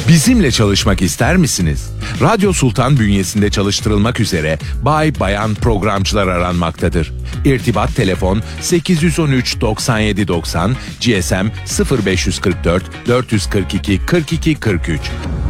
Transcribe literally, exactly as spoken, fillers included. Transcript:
Bizimle çalışmak ister misiniz? Radyo Sultan bünyesinde çalıştırılmak üzere bay bayan programcılar aranmaktadır. İrtibat telefon sekiz yüz on üç doksan yedi doksan, G S M sıfır beş kırk dört dört kırk iki kırk iki kırk üç.